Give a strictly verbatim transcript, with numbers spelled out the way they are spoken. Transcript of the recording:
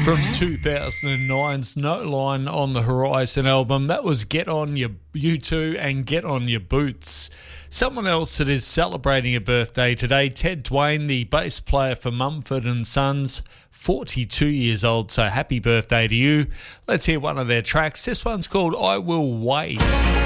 From two thousand nine's No Line on the Horizon album. That was Get On Your U two and Get On Your Boots. Someone else that is celebrating a birthday today, Ted Dwayne, the bass player for Mumford and Sons, forty-two years old, so happy birthday to you. Let's hear one of their tracks. This one's called I Will Wait.